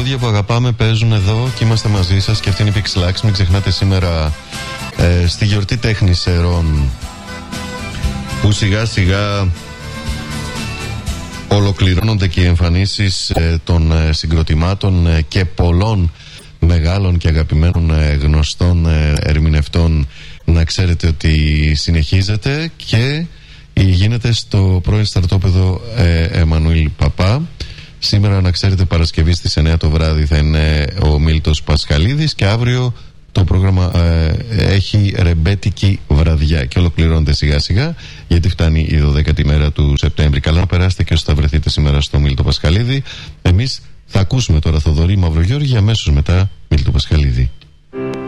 τραγούδια που αγαπάμε παίζουν εδώ και είμαστε μαζί σας και αυτή είναι η Pixelax. Μην ξεχνάτε σήμερα στη γιορτή τέχνης ερών που σιγά σιγά ολοκληρώνονται και οι εμφανίσεις των συγκροτημάτων και πολλών μεγάλων και αγαπημένων γνωστών ερμηνευτών. Να ξέρετε ότι συνεχίζεται και γίνεται στο πρώην στρατόπεδο Εμμανουήλ Παπά. Σήμερα, να ξέρετε, Παρασκευή στις 9 το βράδυ θα είναι ο Μίλτος Πασχαλίδης και αύριο το πρόγραμμα έχει ρεμπέτικη βραδιά και ολοκληρώνεται σιγά σιγά γιατί φτάνει η 12η μέρα του Σεπτέμβρη. Καλά να περάσετε και όσοι θα βρεθείτε σήμερα στο Μίλτο Πασχαλίδη. Εμείς θα ακούσουμε τώρα Θοδωρή Μαυρογιώργη, αμέσως μετά Μίλτο Πασχαλίδη.